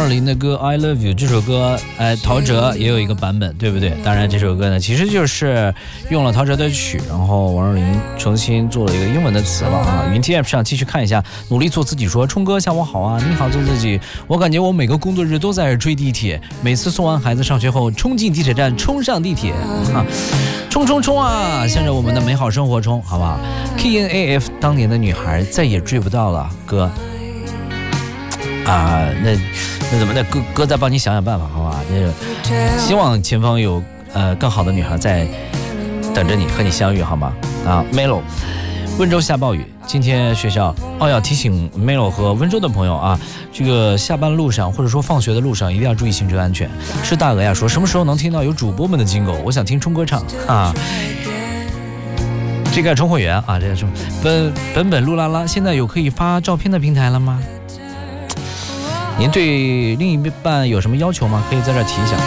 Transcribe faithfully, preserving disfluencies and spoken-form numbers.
二零的歌 I Love You 这首歌，哎，陶喆也有一个版本，对不对？当然这首歌呢，其实就是用了陶喆的曲，然后王若琳重新做了一个英文的词了啊。云 T App 上继续看一下，努力做自己说，冲哥下午好啊，你好做自己。我感觉我每个工作日都在追地铁，每次送完孩子上学后，冲进地铁站，冲上地铁啊，冲冲冲啊，向着我们的美好生活冲，好不好 ？K N A F 当年的女孩再也追不到了，哥。啊，那那怎么？那哥哥再帮你想想办法，好吧？那个，希望前方有呃更好的女孩在等着你和你相遇，好吗？啊 ，Melo， 温州下暴雨，今天学校哦要提醒 Melo 和温州的朋友啊，这个下班路上或者说放学的路上一定要注意行车安全。是大鹅呀说什么时候能听到有主播们的金狗？我想听冲哥唱啊。这个充会员啊，这个充本本本路拉拉现在有可以发照片的平台了吗？您对另一半有什么要求吗？可以在这提一下。